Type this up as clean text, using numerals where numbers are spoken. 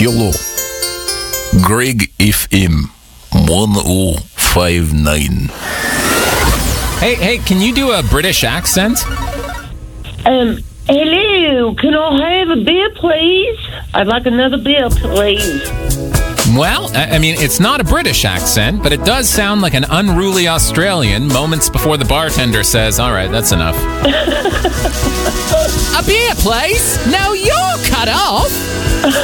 Hello. Greg FM 1059. Hey, can you do a British accent? Hello, can I have a beer, please? I'd like another beer, please. Well, I mean, it's not a British accent, but it does sound like an unruly Australian moments before the bartender says, all right, that's enough. A beer, please? No, you're cut off.